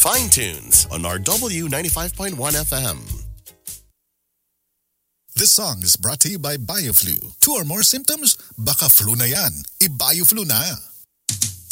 Fine Tunes on RW 95.1 FM. This song is brought to you by BioFlu. 2 or more symptoms? Baka flu na yan. I-BioFlu na.